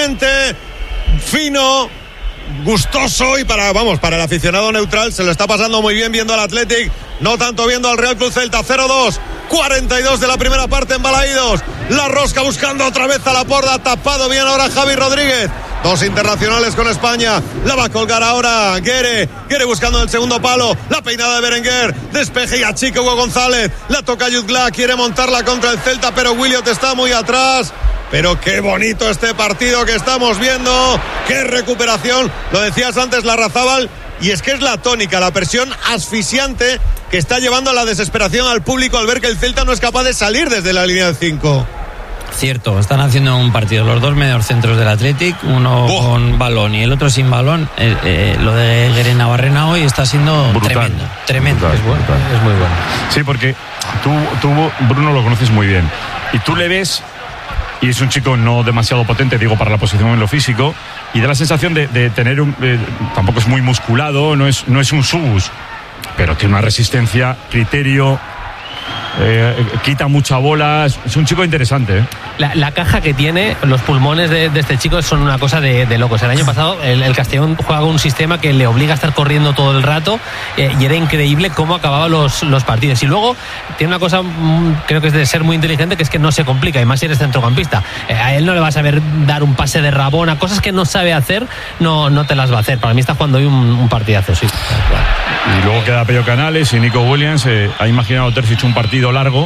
potente, fino, gustoso, y para el aficionado neutral se lo está pasando muy bien viendo al Athletic, no tanto viendo al Real Club Celta. 0-2, 42 de la primera parte en Balaídos. La Rosca buscando otra vez a Laporta, tapado bien ahora Javi Rodríguez. Dos internacionales con España. La va a colgar ahora Guerre buscando el segundo palo. La peinada de Berenguer. Despeje y achica Hugo González. La toca Jutgla. Quiere montarla contra el Celta, pero Williot está muy atrás. Pero qué bonito este partido que estamos viendo. Qué recuperación. Lo decías antes, Larrazábal. Y es que es la tónica, la presión asfixiante que está llevando a la desesperación al público al ver que el Celta no es capaz de salir desde la línea de 5. Cierto, están haciendo un partido los dos mediocentros del Athletic, uno con balón y el otro sin balón. Lo de Guerre Navarrena hoy está siendo brutal, tremendo. Brutal, es muy bueno. Sí, porque tú, Bruno, lo conoces muy bien y tú le ves, y es un chico no demasiado potente, digo, para la posición en lo físico, y da la sensación de tener tampoco es muy musculado, no es un subus, pero tiene una resistencia, criterio, quita mucha bola, es un chico interesante, ¿eh? La caja que tiene, los pulmones de este chico son una cosa de locos. El año pasado el Castellón juega un sistema que le obliga a estar corriendo todo el rato, y era increíble cómo acababa los partidos. Y luego tiene una cosa, creo que es de ser muy inteligente, que es que no se complica, y más si eres centrocampista. A él no le vas a ver dar un pase de Rabona, cosas que no sabe hacer, no te las va a hacer. Para mí está jugando hoy un partidazo, sí. Y luego queda Pello Canales y Nico Williams. Ha imaginado Terzic un partido largo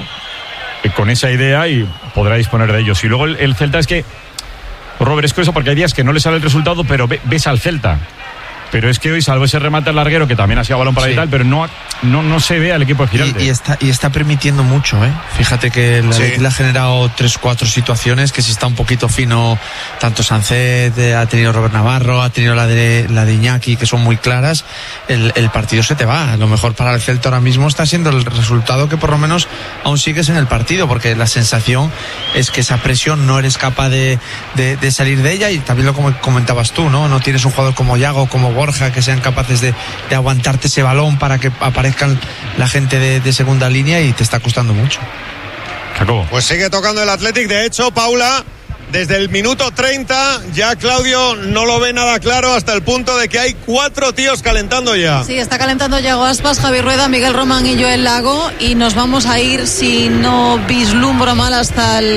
con esa idea y podrá disponer de ellos. Y luego el Celta, es que, Robert, es curioso porque hay días que no le sale el resultado, pero ves al Celta. Pero es que hoy, salvo ese remate al larguero, que también ha sido balón para y tal, pero no se ve al equipo girante. Y está permitiendo mucho, ¿eh? Fíjate que le ha generado 3-4 situaciones, que si está un poquito fino, tanto Sancet, ha tenido Robert Navarro, ha tenido la de Iñaki, que son muy claras. El partido se te va. A lo mejor para el Celta ahora mismo está siendo el resultado que por lo menos aún sigues en el partido, porque la sensación es que esa presión no eres capaz de salir de ella, y también lo comentabas tú, ¿no? No tienes un jugador como Yago, como Borja, que sean capaces de aguantarte ese balón para que aparezcan la gente de segunda línea, y te está costando mucho. Jacobo. Pues sigue tocando el Athletic. De hecho, Paula, desde el minuto 30 ya Claudio no lo ve nada claro, hasta el punto de que hay 4 tíos calentando ya. Sí, está calentando Yago Aspas, Javi Rueda, Miguel Román y Joel Lago, y nos vamos a ir, si no vislumbro mal, hasta el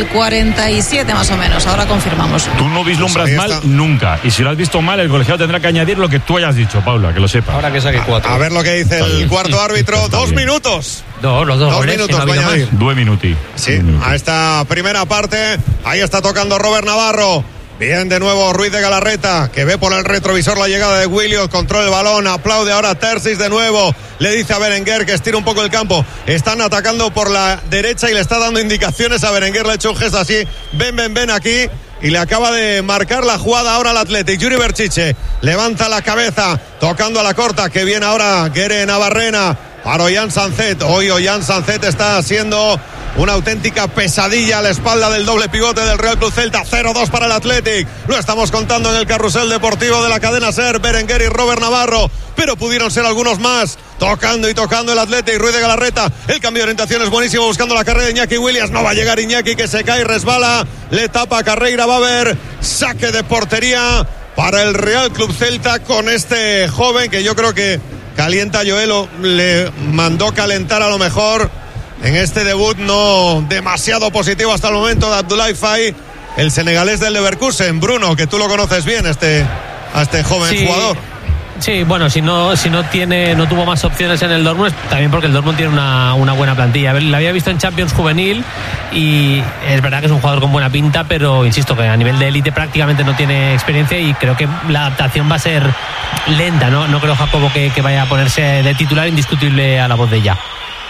47 más o menos. Ahora confirmamos. Tú no vislumbras mal nunca, y si lo has visto mal, el colegiado tendrá que añadir lo que tú hayas dicho, Paula, que lo sepa. Ahora que saque 4. A ver lo que dice el cuarto árbitro. 2 minutos. Los dos minutos, no va a añadir. 2 minutos. Sí, a esta primera parte. Ahí está tocando Robert Navarro. Bien, de nuevo Ruiz de Galarreta, que ve por el retrovisor la llegada de Williot, controla el balón, aplaude ahora Terzic de nuevo, le dice a Berenguer que estira un poco el campo. Están atacando por la derecha y le está dando indicaciones a Berenguer, le ha hecho un gesto así, ven aquí, y le acaba de marcar la jugada ahora al Athletic. Yuri Berchiche levanta la cabeza, tocando a la corta, que viene ahora Guerre Navarrena para Ollán Sancet. Hoy Ollán Sancet está siendo una auténtica pesadilla a la espalda del doble pivote del Real Club Celta. 0-2 para el Athletic. Lo estamos contando en el carrusel deportivo de la cadena SER. Berenguer y Robert Navarro, pero pudieron ser algunos más. Tocando el Athletic. Ruiz de Galarreta, el cambio de orientación es buenísimo, buscando la carrera de Iñaki Williams. No va a llegar Iñaki, que se cae y resbala. Le tapa a Carreira. Va a haber saque de portería para el Real Club Celta con este joven que yo creo que calienta a Joelo. Le mandó calentar a lo mejor en este debut no demasiado positivo hasta el momento de Abdoulaye Faye, el senegalés del Leverkusen. Bruno, que tú lo conoces bien, a este joven jugador. Sí, bueno, si no tuvo más opciones en el Dortmund, también porque el Dortmund tiene una buena plantilla. La había visto en Champions juvenil y es verdad que es un jugador con buena pinta, pero insisto que a nivel de élite prácticamente no tiene experiencia, y creo que la adaptación va a ser lenta, ¿no? No creo, Jacobo, que vaya a ponerse de titular indiscutible a la voz de ya.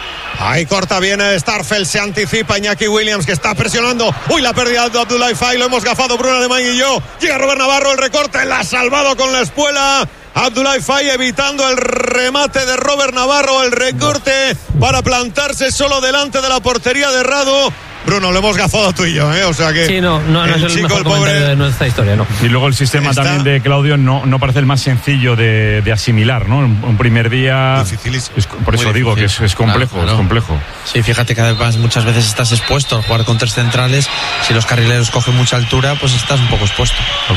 Ahí corta bien Starfelt, se anticipa Iñaki Williams, que está presionando. Uy, la pérdida de Abdoulaye Faye, lo hemos gafado Bruno Alemán y yo. Llega Robert Navarro, el recorte, la ha salvado con la espuela. Abdoulaye Faye evitando el remate de Robert Navarro, el recorte para plantarse solo delante de la portería de Rado. Bruno, lo hemos gafado tú y yo, o sea que sí, no es el chico, mejor comentario de nuestra historia, ¿no? Y luego el sistema también de Claudio no parece el más sencillo de asimilar, ¿no? Un primer día por eso digo que es complejo, claro. Es complejo. Sí, fíjate que además muchas veces estás expuesto a jugar con 3 centrales. Si los carrileros cogen mucha altura, pues estás un poco expuesto.